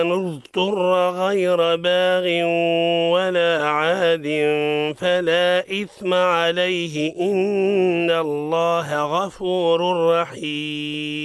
اضطر غير باغ ولا عاد فلا إثم عليه إن الله غفور رحيم.